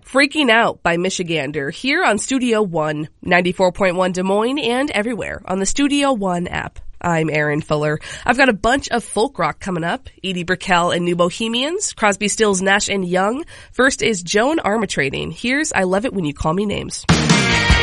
Freaking Out by Michigander here on Studio One, 94.1 Des Moines and everywhere on the Studio One app. I'm Erin Fuller. I've got a bunch of folk rock coming up. Edie Brickell and New Bohemians, Crosby, Stills, Nash & Young. First is Joan Armatrading. Here's I Love It When You Call Me Names.